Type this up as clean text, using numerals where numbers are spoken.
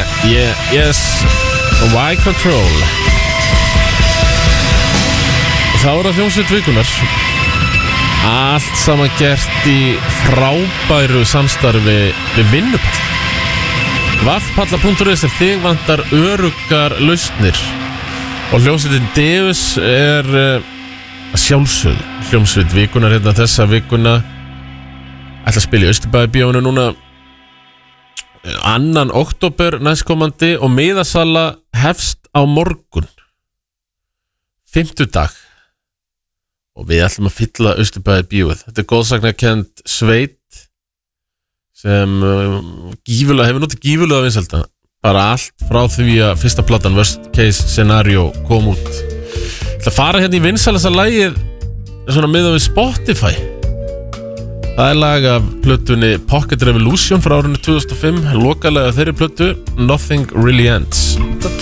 Yes, Y Control. Þá það hljómsveit vikunar. Allt saman gert í frábæru samstarfi við Vinnupall. Vaffpalla.is þig vantar öruggar lausnir. Og hljómsveitin Deus sjálfsögð hljómsveit vikunar hérna þessa vikuna. Ætla að spila í Austurbæjarbíóinu núna 2. október næstkomandi og miðasala hefst á morgun 50dag og við ætlum að fylla Austurbæjarbíóið. Þetta góðsagnarkennd sveit sem hefur notið gífurlega vinsælda, bara allt frá því að fyrsta platan Worst Case Scenario kom út. Það fara hérna í vinsælasta lagið svona miðað við Spotify. Það lag af plötunni Pocket Revolution frá árinu 2005, lokalega þeirri plötu Nothing Really Ends.